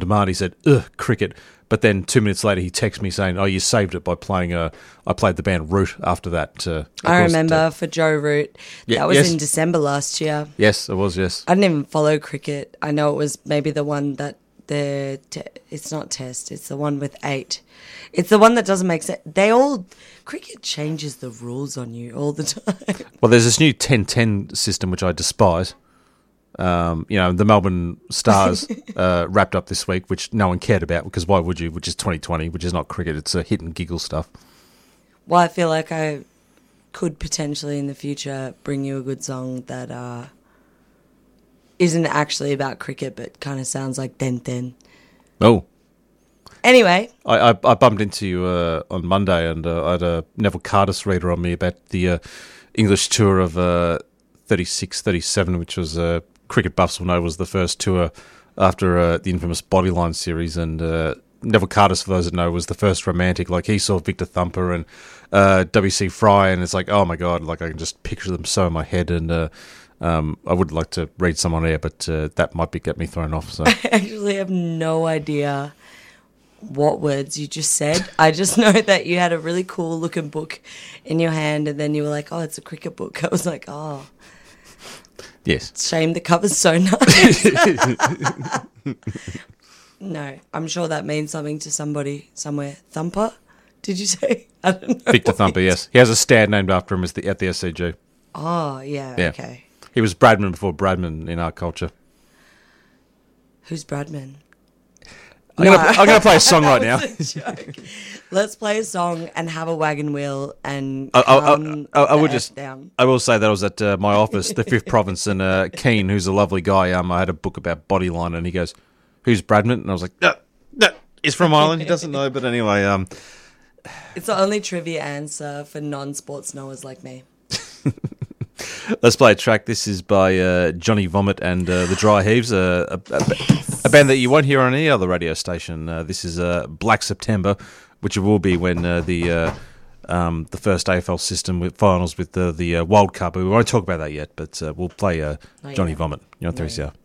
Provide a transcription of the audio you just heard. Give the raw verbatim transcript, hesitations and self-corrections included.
demand. He said, ugh, cricket. But then two minutes later, he texted me saying, oh, you saved it by playing, uh, I played the band Root after that. Uh, I remember uh, for Joe Root. Yeah, that was yes. in December last year. Yes, it was, yes. I didn't even follow cricket. I know it was maybe the one that the, te- it's not test, it's the one with eight. It's the one that doesn't make sense. They all, cricket changes the rules on you all the time. Well, there's this new ten ten system, which I despise. Um, you know, the Melbourne Stars uh, wrapped up this week, which no one cared about, because why would you, which is twenty twenty, which is not cricket, it's a hit and giggle stuff. Well, I feel like I could potentially in the future bring you a good song that uh, isn't actually about cricket, but kind of sounds like ten ten. Oh. Anyway. I, I, I bumped into you uh, on Monday, and uh, I had a Neville Cardis reader on me about the uh, English tour of uh, thirty-six thirty-seven, which was, uh, cricket buffs will know, was the first tour after uh, the infamous Bodyline series, and uh, Neville Cardis, for those that know, was the first romantic. Like, he saw Victor Thumper and uh, W C Fry, and it's like, oh my God, like I can just picture them so in my head, and uh, um, I would like to read some on air, but uh, that might be get me thrown off. So I actually have no idea what words you just said. I just know that you had a really cool looking book in your hand, and then you were like, oh, it's a cricket book. I was like, oh. Yes. Shame the cover's so nice. No, I'm sure that means something to somebody somewhere. Thumper, did you say? I don't know. Victor Thumper, yes. He has a stand named after him as the, at the S C G. Oh, yeah, yeah, okay. He was Bradman before Bradman in our culture. Who's Bradman? I'm no. going to play a song right now. Let's play a song and have a wagon wheel and I, calm I, I, I, I would the just. F down. I will say that I was at uh, my office, the Fifth Province, and uh, Keen, who's a lovely guy. Um, I had a book about Bodyline, and he goes, "Who's Bradman?" And I was like, "No, no, he's from Ireland. He doesn't know." But anyway, um, it's the only trivia answer for non-sports knowers like me. Let's play a track. This is by uh, Johnny Vomit and uh, the Dry Heaves, uh, a, a, a band that you won't hear on any other radio station. Uh, this is uh, Black September, which it will be when uh, the uh, um, the first A F L system with finals with the the uh, World Cup. We won't talk about that yet, but uh, we'll play uh, Johnny Vomit. You're on three C R.